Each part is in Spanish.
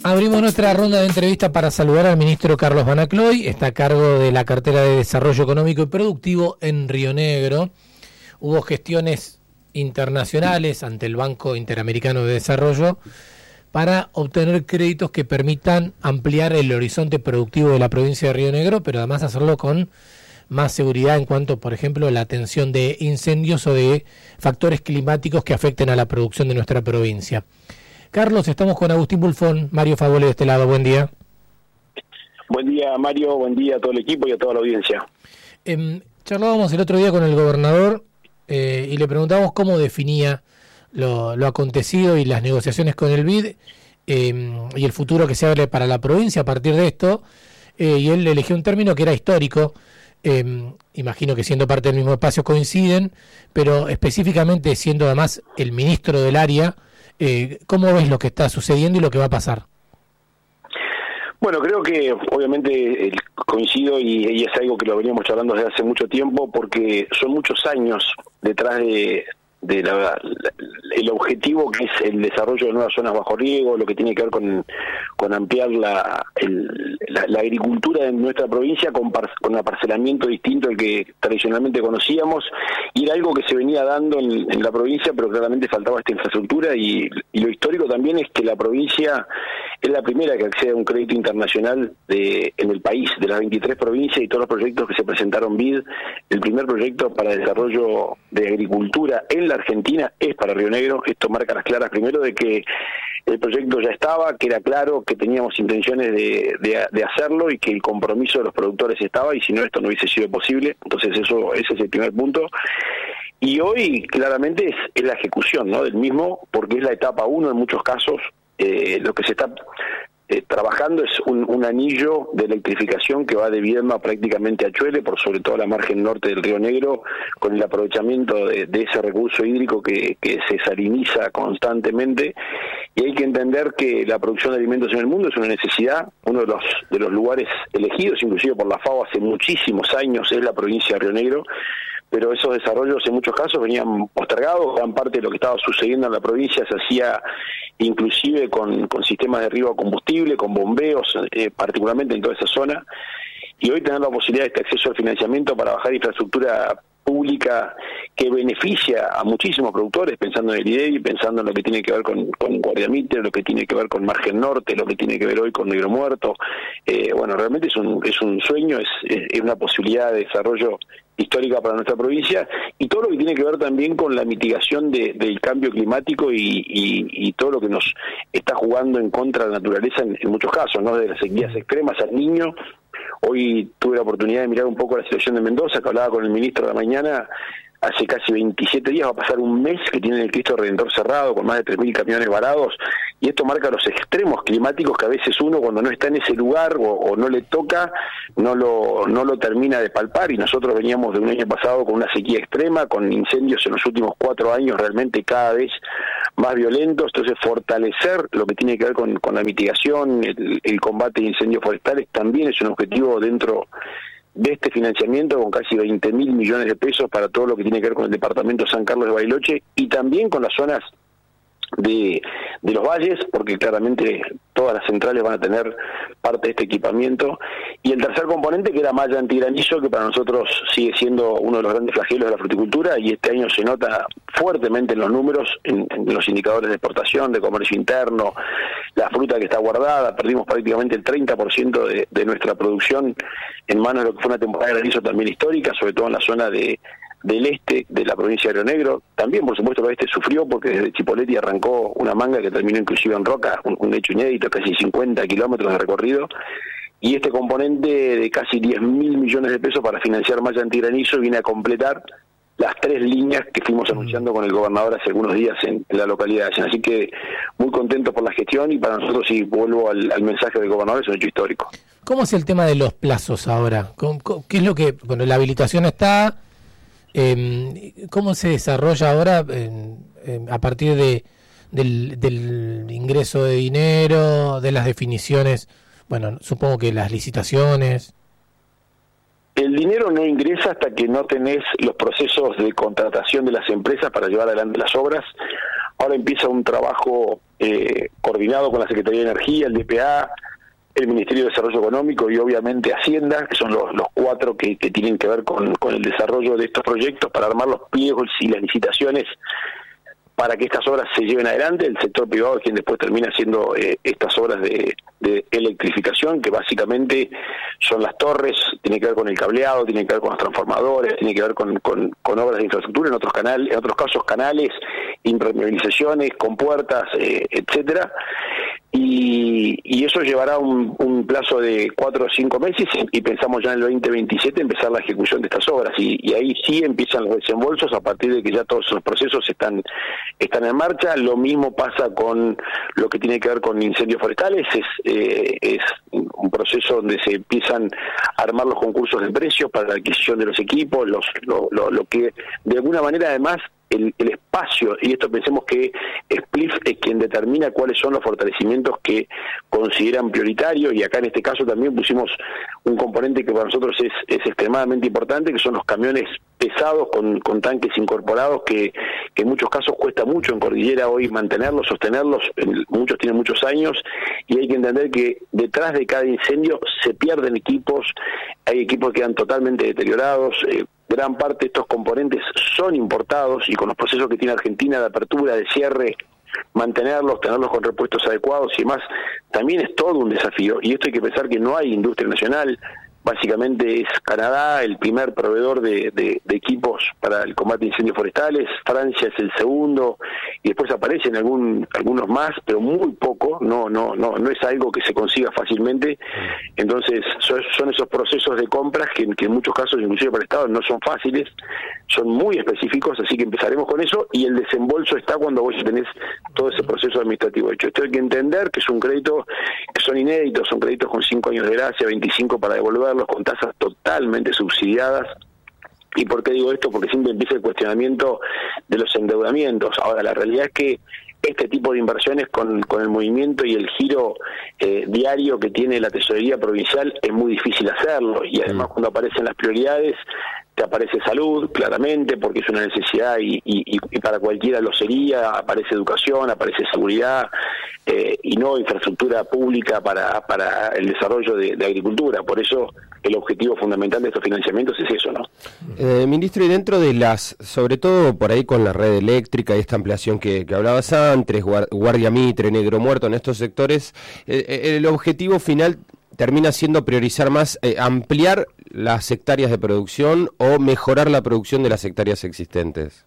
Abrimos nuestra ronda de entrevistas para saludar al ministro Carlos Van Acloy. Está a cargo de la cartera de Desarrollo Económico y Productivo en Río Negro. Hubo gestiones internacionales ante el Banco Interamericano de Desarrollo para obtener créditos que permitan ampliar el horizonte productivo de la provincia de Río Negro, pero además hacerlo con más seguridad en cuanto, por ejemplo, a la atención de incendios o de factores climáticos que afecten a la producción de nuestra provincia. Carlos, estamos con Agustín Bulfón, Mario Favole de este lado, buen día. Buen día, Mario, buen día a todo el equipo y a toda la audiencia. Charlábamos el otro día con el gobernador y le preguntábamos cómo definía lo acontecido y las negociaciones con el BID y el futuro que se abre para la provincia a partir de esto, y él eligió un término que era histórico. Imagino que siendo parte del mismo espacio coinciden, pero específicamente siendo además el ministro del área, ¿cómo ves lo que está sucediendo y lo que va a pasar? Bueno, creo que obviamente coincido y es algo que lo veníamos charlando desde hace mucho tiempo, porque son muchos años detrás de el objetivo que es el desarrollo de nuevas zonas bajo riego, lo que tiene que ver con ampliar la agricultura en nuestra provincia con un aparcelamiento distinto al que tradicionalmente conocíamos, y era algo que se venía dando en la provincia, pero claramente faltaba esta infraestructura, y lo histórico también es que la provincia es la primera que accede a un crédito internacional en el país, de las 23 provincias y todos los proyectos que se presentaron BID. El primer proyecto para el desarrollo de agricultura en la Argentina es para Río Negro. Esto marca las claras, primero, de que el proyecto ya estaba, que era claro, que teníamos intenciones de hacerlo y que el compromiso de los productores estaba, y si no, esto no hubiese sido posible. Entonces ese es el primer punto. Y hoy claramente es la ejecución, ¿no?, del mismo, porque es la etapa 1 en muchos casos. Lo que se está trabajando es un anillo de electrificación que va de Viedma prácticamente a Chuele, por sobre todo la margen norte del Río Negro, con el aprovechamiento de ese recurso hídrico que se saliniza constantemente. Y hay que entender que la producción de alimentos en el mundo es una necesidad. Uno de los lugares elegidos, inclusive por la FAO hace muchísimos años, es la provincia de Río Negro, pero esos desarrollos en muchos casos venían postergados. Gran parte de lo que estaba sucediendo en la provincia se hacía inclusive con sistemas de riego a combustible, con bombeos, particularmente en toda esa zona, y hoy tener la posibilidad de este acceso al financiamiento para bajar infraestructura pública que beneficia a muchísimos productores, pensando en el IDEI, pensando en lo que tiene que ver con Guardia Mitre, lo que tiene que ver con Margen Norte, lo que tiene que ver hoy con Negro Muerto. Bueno, realmente es un sueño, es una posibilidad de desarrollo histórica para nuestra provincia, y todo lo que tiene que ver también con la mitigación del cambio climático y todo lo que nos está jugando en contra de la naturaleza en muchos casos, ¿no?, de las sequías extremas al Niño. Hoy tuve la oportunidad de mirar un poco la situación de Mendoza, que hablaba con el ministro de la mañana. Hace casi 27 días, va a pasar un mes que tienen el Cristo Redentor cerrado, con más de 3.000 camiones varados, y esto marca los extremos climáticos que a veces uno, cuando no está en ese lugar o no le toca, no lo termina de palpar. Y nosotros veníamos de un año pasado con una sequía extrema, con incendios en los últimos 4 años realmente cada vez más violentos. Entonces, fortalecer lo que tiene que ver con la mitigación, el combate de incendios forestales, también es un objetivo dentro de este financiamiento, con casi 20.000 millones de pesos para todo lo que tiene que ver con el departamento San Carlos de Bariloche, y también con las zonas de los valles, porque claramente todas las centrales van a tener parte de este equipamiento. Y el tercer componente, que era malla antigranizo, que para nosotros sigue siendo uno de los grandes flagelos de la fruticultura, y este año se nota fuertemente en los números, en los indicadores de exportación, de comercio interno, la fruta que está guardada. Perdimos prácticamente el 30% de nuestra producción en manos de lo que fue una temporada de granizo también histórica, sobre todo en la zona del este de la provincia de Río Negro. También, por supuesto, el oeste sufrió, porque desde Chipoleti arrancó una manga que terminó inclusive en Roca, un hecho inédito, casi 50 kilómetros de recorrido, y este componente de casi 10.000 millones de pesos para financiar malla antigranizo viene a completar las 3 líneas que fuimos anunciando con el gobernador hace algunos días en la localidad. Así que muy contentos por la gestión, y para nosotros, si vuelvo al mensaje del gobernador, es un hecho histórico. ¿Cómo es el tema de los plazos ahora? ¿Qué es lo que... Bueno, la habilitación está... ¿Cómo se desarrolla ahora a partir del ingreso de dinero, de las definiciones? Bueno, supongo que las licitaciones... El dinero no ingresa hasta que no tenés los procesos de contratación de las empresas para llevar adelante las obras. Ahora empieza un trabajo coordinado con la Secretaría de Energía, el DPA, el Ministerio de Desarrollo Económico y obviamente Hacienda, que son los cuatro que tienen que ver con el desarrollo de estos proyectos para armar los pliegos y las licitaciones para que estas obras se lleven adelante. El sector privado es quien después termina haciendo estas obras de electrificación, que básicamente son las torres, tiene que ver con el cableado, tiene que ver con los transformadores, tiene que ver con obras de infraestructura, en otros casos canales, impermeabilizaciones, compuertas, etcétera. Y eso llevará un plazo de 4 o 5 meses y pensamos ya en el 2027 empezar la ejecución de estas obras y ahí sí empiezan los desembolsos a partir de que ya todos los procesos están en marcha. Lo mismo pasa con lo que tiene que ver con incendios forestales, es un proceso donde se empiezan a armar los concursos de precios para la adquisición de los equipos, lo que de alguna manera además el espacio, y esto pensemos que SPLIF es quien determina cuáles son los fortalecimientos que consideran prioritarios, y acá en este caso también pusimos un componente que para nosotros es extremadamente importante, que son los camiones pesados con tanques incorporados, que en muchos casos cuesta mucho en cordillera hoy mantenerlos, sostenerlos, muchos tienen muchos años, y hay que entender que detrás de cada incendio se pierden equipos, hay equipos que quedan totalmente deteriorados, gran parte de estos componentes son importados y con los procesos que tiene Argentina de apertura, de cierre, mantenerlos, tenerlos con repuestos adecuados y demás, también es todo un desafío. Y esto hay que pensar que no hay industria nacional. Básicamente es Canadá el primer proveedor de equipos para el combate de incendios forestales, Francia es el segundo, y después aparecen algunos más, pero muy poco, no es algo que se consiga fácilmente. Entonces son esos procesos de compras que en muchos casos, inclusive para el Estado, no son fáciles, son muy específicos, así que empezaremos con eso, y el desembolso está cuando vos tenés todo ese proceso administrativo hecho. Esto hay que entender que es un crédito que son inéditos, son créditos con 5 años de gracia, 25 para devolver, con tasas totalmente subsidiadas. ¿Y por qué digo esto? Porque siempre empieza el cuestionamiento de los endeudamientos. Ahora, la realidad es que este tipo de inversiones con el movimiento y el giro diario que tiene la tesorería provincial es muy difícil hacerlo, y además cuando aparecen las prioridades te aparece salud, claramente, porque es una necesidad y para cualquiera lo sería, aparece educación, aparece seguridad, y no infraestructura pública para el desarrollo de agricultura. Por eso el objetivo fundamental de estos financiamientos es eso, ¿no? Ministro, y dentro de sobre todo por ahí con la red eléctrica y esta ampliación que hablabas antes, Guardia Mitre, Negro Muerto, en estos sectores, el objetivo final termina siendo priorizar más, ampliar las hectáreas de producción o mejorar la producción de las hectáreas existentes.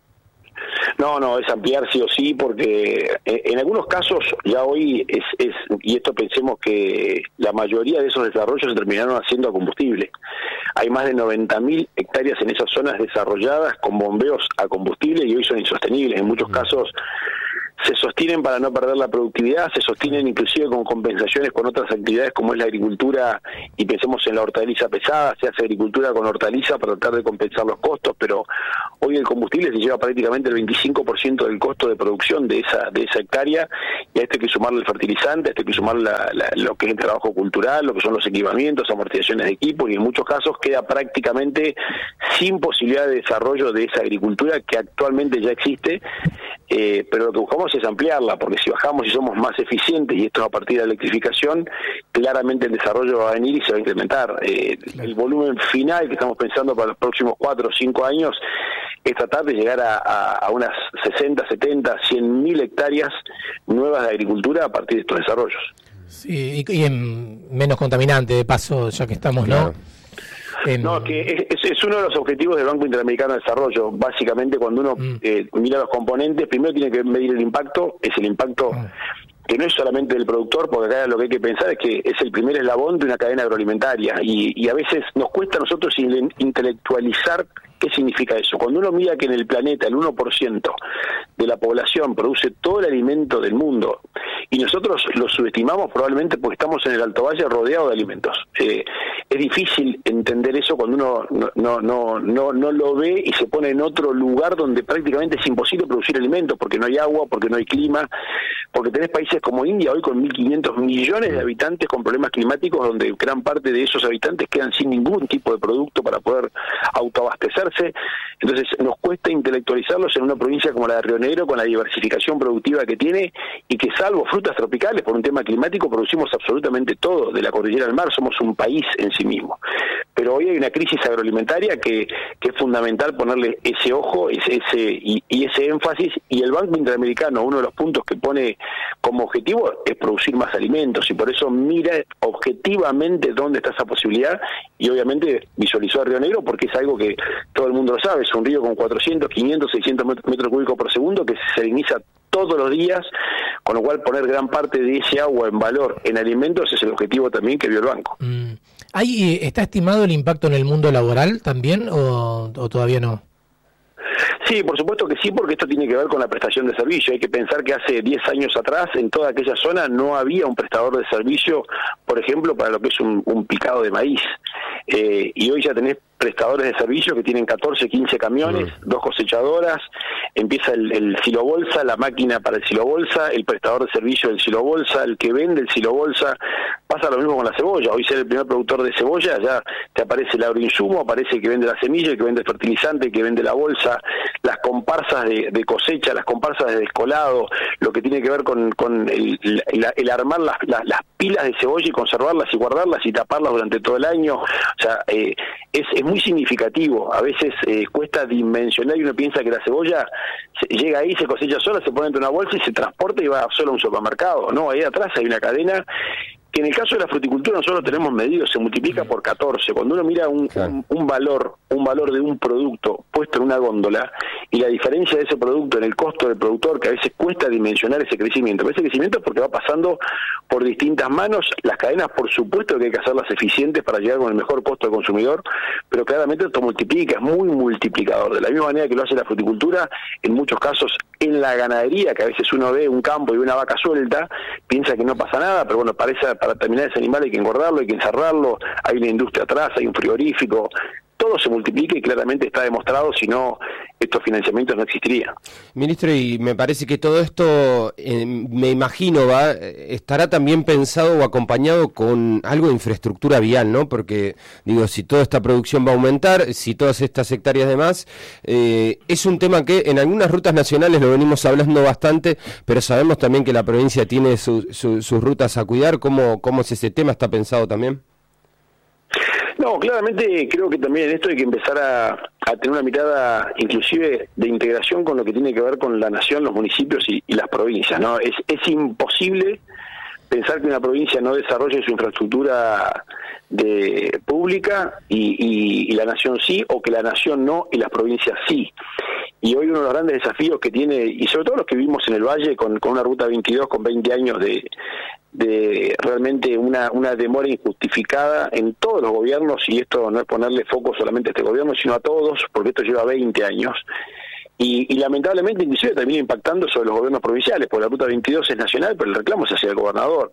No, es ampliar sí o sí, porque en algunos casos ya hoy y esto pensemos que la mayoría de esos desarrollos se terminaron haciendo a combustible. Hay más de 90.000 hectáreas en esas zonas desarrolladas con bombeos a combustible y hoy son insostenibles. En muchos casos se sostienen para no perder la productividad, se sostienen inclusive con compensaciones con otras actividades como es la agricultura, y pensemos en la hortaliza pesada, se hace agricultura con hortaliza para tratar de compensar los costos, pero hoy el combustible se lleva prácticamente el 25% del costo de producción de esa hectárea, y a esto hay que sumarle el fertilizante, a esto hay que sumarle lo que es el trabajo cultural, lo que son los equipamientos, amortizaciones de equipos, y en muchos casos queda prácticamente sin posibilidad de desarrollo de esa agricultura que actualmente ya existe, pero lo que buscamos es ampliarla, porque si bajamos y somos más eficientes, y esto es a partir de la electrificación, claramente el desarrollo va a venir y se va a incrementar. El volumen final que estamos pensando para los próximos 4 o 5 años es tratar de llegar a unas 60, 70, 100.000 hectáreas nuevas de agricultura a partir de estos desarrollos. Sí, y en menos contaminante, de paso, ya que estamos, claro. No, que es uno de los objetivos del Banco Interamericano de Desarrollo. Básicamente, cuando uno mira los componentes, primero tiene que medir el impacto, es el impacto que no es solamente del productor, porque acá lo que hay que pensar es que es el primer eslabón de una cadena agroalimentaria, y a veces nos cuesta a nosotros intelectualizar qué significa eso. Cuando uno mira que en el planeta el 1% de la población produce todo el alimento del mundo, y nosotros lo subestimamos probablemente porque estamos en el Alto Valle rodeado de alimentos. es difícil entender eso cuando uno no lo ve y se pone en otro lugar donde prácticamente es imposible producir alimentos, porque no hay agua, porque no hay clima, porque tenés países como India hoy con 1.500 millones de habitantes con problemas climáticos, donde gran parte de esos habitantes quedan sin ningún tipo de producto para poder autoabastecerse. Entonces nos cuesta intelectualizarlos en una provincia como la de Río Negro, con la diversificación productiva que tiene, y que salvo frutas tropicales por un tema climático producimos absolutamente todo. De la cordillera al mar somos un país en sí mismo. Pero hoy hay una crisis agroalimentaria que es fundamental ponerle ese ojo y ese énfasis, y el Banco Interamericano, uno de los puntos que pone como objetivo es producir más alimentos, y por eso mira objetivamente dónde está esa posibilidad, y obviamente visualizó a Río Negro porque es algo que todo el mundo lo sabe, es un río con 400, 500, 600 metros cúbicos por segundo que se saliniza todos los días, con lo cual poner gran parte de ese agua en valor en alimentos es el objetivo también que vio el banco. ¿Está estimado el impacto en el mundo laboral también o todavía no? Sí, por supuesto que sí, porque esto tiene que ver con la prestación de servicio. Hay que pensar que hace 10 años atrás en toda aquella zona no había un prestador de servicio, por ejemplo, para lo que es un picado de maíz. Y hoy ya tenés prestadores de servicio que tienen 14, 15 camiones, 2 cosechadoras, empieza el silobolsa, la máquina para el silobolsa, el prestador de servicio del silobolsa, el que vende el silobolsa. Pasa lo mismo con la cebolla. Hoy ser el primer productor de cebolla, ya te aparece el agroinsumo, aparece el que vende la semilla, el que vende el fertilizante, el que vende la bolsa, las comparsas de cosecha, las comparsas de descolado, lo que tiene que ver con el armar las pilas de cebolla y conservarlas y guardarlas y taparlas durante todo el año. O sea, es muy significativo. A veces cuesta dimensionar, y uno piensa que la cebolla llega ahí, se cosecha sola, se pone dentro de una bolsa y se transporta y va solo a un supermercado. No, ahí atrás hay una cadena que en el caso de la fruticultura nosotros tenemos medido, se multiplica por 14. Cuando uno mira un valor de un producto puesto en una góndola, y la diferencia de ese producto en el costo del productor, que a veces cuesta dimensionar ese crecimiento. Pero ese crecimiento es porque va pasando por distintas manos. Las cadenas, por supuesto que hay que hacerlas eficientes para llegar con el mejor costo al consumidor, pero claramente esto multiplica, es muy multiplicador. De la misma manera que lo hace la fruticultura, en muchos casos en la ganadería, que a veces uno ve un campo y ve una vaca suelta, piensa que no pasa nada, pero bueno, para terminar ese animal hay que engordarlo, hay que encerrarlo, hay una industria atrás, hay un frigorífico. Todo se multiplica y claramente está demostrado, si no, estos financiamientos no existirían. Ministro, y me parece que todo esto, me imagino, estará también pensado o acompañado con algo de infraestructura vial, ¿no? Porque, digo, si toda esta producción va a aumentar, si todas estas hectáreas de más, es un tema que en algunas rutas nacionales lo venimos hablando bastante, pero sabemos también que la provincia tiene sus rutas a cuidar. ¿Cómo es ese tema? ¿Está pensado también? No, claramente creo que también en esto hay que empezar a tener una mirada inclusive de integración con lo que tiene que ver con la nación, los municipios y las provincias, ¿no? Es imposible pensar que una provincia no desarrolle su infraestructura pública y la nación sí, o que la nación no y las provincias sí. Y hoy uno de los grandes desafíos que tiene, y sobre todo los que vivimos en el Valle, con una ruta 22 con 20 años de realmente una demora injustificada en todos los gobiernos, y esto no es ponerle foco solamente a este gobierno, sino a todos, porque esto lleva 20 años. Y lamentablemente inclusive termina impactando sobre los gobiernos provinciales, porque la ruta 22 es nacional, pero el reclamo es hacia el gobernador.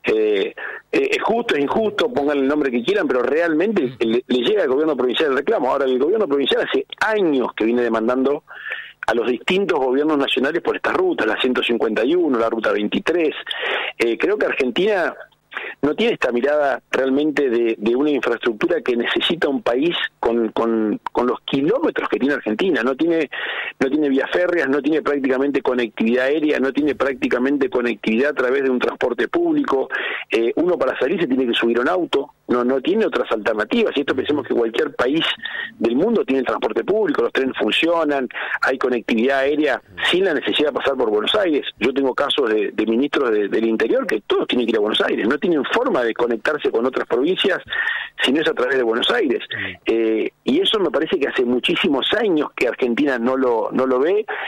Es justo, es injusto, pónganle el nombre que quieran, pero realmente le llega al gobierno provincial el reclamo. Ahora, el gobierno provincial hace años que viene demandando a los distintos gobiernos nacionales por estas rutas, la 151, la ruta 23. Creo que Argentina no tiene esta mirada realmente de una infraestructura que necesita un país con los kilómetros que tiene Argentina. No tiene vías férreas, no tiene prácticamente conectividad aérea, no tiene prácticamente conectividad a través de un transporte público. Uno para salir se tiene que subir a un auto, no tiene otras alternativas. Y esto pensemos que cualquier país del mundo tiene el transporte público, los trenes funcionan, hay conectividad aérea sin la necesidad de pasar por Buenos Aires. Yo tengo casos de ministros del interior que todos tienen que ir a Buenos Aires, no tienen forma de conectarse con otras provincias si no es a través de Buenos Aires. Y eso me parece que hace muchísimos años que Argentina no lo ve,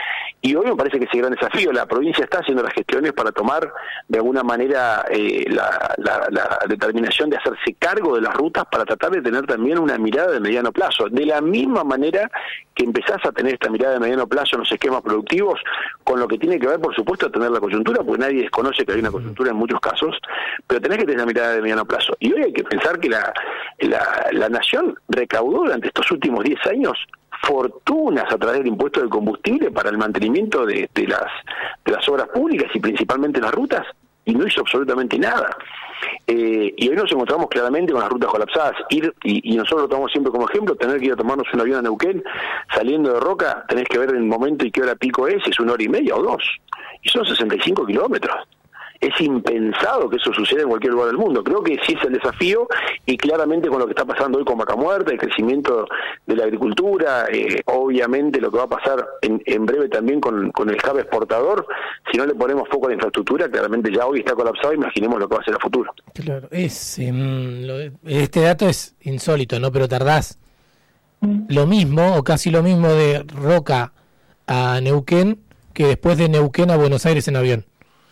Y hoy me parece que ese gran desafío, la provincia está haciendo las gestiones para tomar de alguna manera la determinación de hacerse cargo de las rutas para tratar de tener también una mirada de mediano plazo. De la misma manera que empezás a tener esta mirada de mediano plazo en los esquemas productivos, con lo que tiene que ver, por supuesto, a tener la coyuntura, porque nadie desconoce que hay una coyuntura en muchos casos, pero tenés que tener una mirada de mediano plazo. Y hoy hay que pensar que la nación recaudó durante estos últimos 10 años fortunas a través del impuesto del combustible para el mantenimiento de las obras públicas y principalmente las rutas, y no hizo absolutamente nada. Y hoy nos encontramos claramente con las rutas colapsadas. Y nosotros lo tomamos siempre como ejemplo, tener que ir a tomarnos un avión a Neuquén, saliendo de Roca, tenés que ver el momento y qué hora pico es 1.5 o 2 horas, y son 65 kilómetros. Es impensado que eso suceda en cualquier lugar del mundo. Creo que sí es el desafío, y claramente con lo que está pasando hoy con Vaca Muerta, el crecimiento de la agricultura, obviamente lo que va a pasar en breve también con el hub exportador, si no le ponemos foco a la infraestructura, claramente ya hoy está colapsado, imaginemos lo que va a ser a futuro. Claro, este dato es insólito, ¿no? Pero tardás lo mismo, o casi lo mismo, de Roca a Neuquén, que después de Neuquén a Buenos Aires en avión.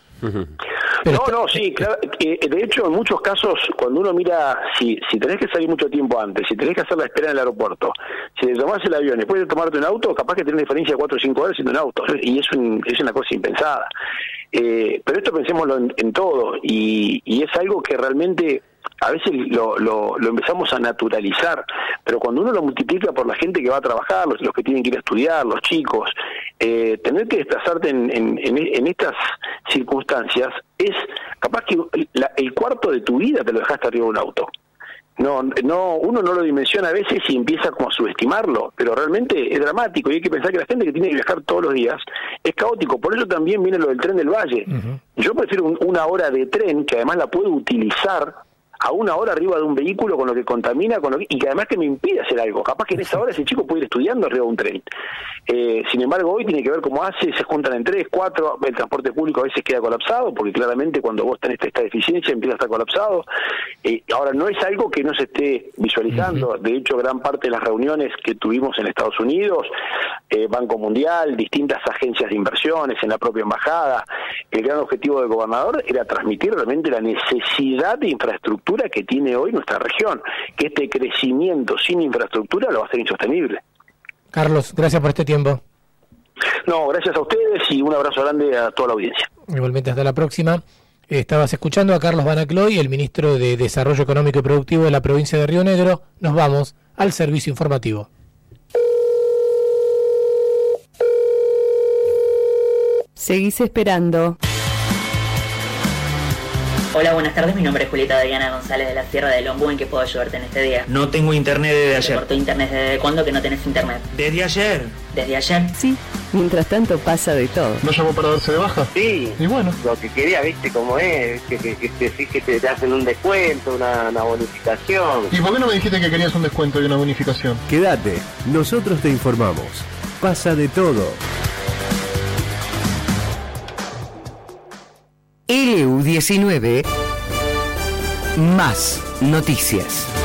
Sí, claro, de hecho en muchos casos cuando uno mira, si tenés que salir mucho tiempo antes, si tenés que hacer la espera en el aeropuerto, si te tomás el avión después de tomarte un auto, capaz que tenés diferencia de 4 o 5 horas siendo un auto, y es una cosa impensada. Pero esto pensémoslo en todo, y es algo que realmente a veces lo empezamos a naturalizar, pero cuando uno lo multiplica por la gente que va a trabajar, los que tienen que ir a estudiar, los chicos, tener que desplazarte en estas circunstancias es capaz que el cuarto de tu vida te lo dejaste arriba de un auto. Uno no lo dimensiona a veces y empieza como a subestimarlo, pero realmente es dramático, y hay que pensar que la gente que tiene que viajar todos los días es caótico. Por eso también viene lo del tren del Valle. Yo prefiero una hora de tren, que además la puedo utilizar, a una hora arriba de un vehículo con lo que contamina, y que además que me impide hacer algo. Capaz que en esa hora ese chico puede ir estudiando arriba de un tren. Sin embargo, hoy tiene que ver cómo hace, se juntan en 3, 4, el transporte público a veces queda colapsado, porque claramente cuando vos tenés esta deficiencia empieza a estar colapsado. Ahora, no es algo que no se esté visualizando. De hecho, gran parte de las reuniones que tuvimos en Estados Unidos, Banco Mundial, distintas agencias de inversiones, en la propia embajada, el gran objetivo del gobernador era transmitir realmente la necesidad de infraestructura que tiene hoy nuestra región, que este crecimiento sin infraestructura lo va a hacer insostenible. Carlos, gracias por este tiempo. No, gracias a ustedes y un abrazo grande a toda la audiencia. Igualmente, hasta la próxima. Estabas escuchando a Carlos Vanacloy, el ministro de Desarrollo Económico y Productivo de la provincia de Río Negro. Nos vamos al servicio informativo. Seguís esperando. Hola, buenas tardes, mi nombre es Julieta Diana González de la Sierra de Lombú. ¿En qué puedo ayudarte en este día? No tengo internet desde ayer. ¿Cortó internet desde cuándo que no tenés internet? ¿Desde ayer? ¿Desde ayer? Sí, mientras tanto pasa de todo. ¿No llamó para darse de baja? Sí. Y bueno. Lo que quería, viste cómo es, que te hacen un descuento, una bonificación. ¿Y por qué no me dijiste que querías un descuento y una bonificación? Quédate, nosotros te informamos. Pasa de todo. LU19 Más noticias.